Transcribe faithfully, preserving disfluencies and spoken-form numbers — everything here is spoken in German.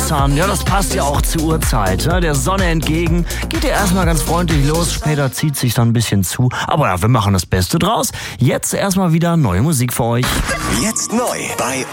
Sun. Ja, das passt ja auch zur Uhrzeit. Ne? Der Sonne entgegen. Geht ja erstmal ganz freundlich los. Später zieht sich dann ein bisschen zu. Aber ja, wir machen das Beste draus. Jetzt erstmal wieder neue Musik für euch. Jetzt neu bei